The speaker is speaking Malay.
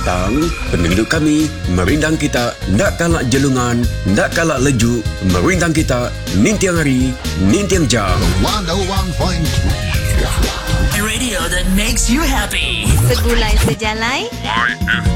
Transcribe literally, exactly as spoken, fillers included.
tentang penduduk kami, merindang kita, ndak kalak jelungan, ndak kalak lejuk, merindang kita, nintiang hari, nintiang jam. one oh one point three Radio that makes you happy. Segulai sejalai.